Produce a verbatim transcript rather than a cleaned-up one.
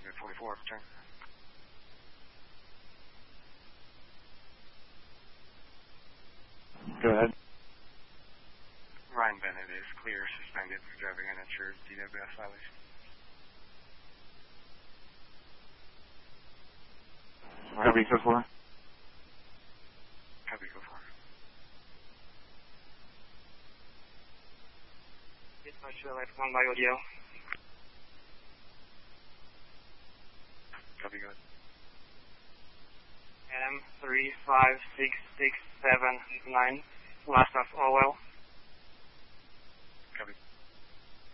forty-four, return. Go ahead. Ryan Bennett is clear, suspended for driving uninsured D W S violation. Copy, go for. Copy, go for. Dispatch to L X one by audio. Copy, go ahead. M three five six six seven nine, last of O L.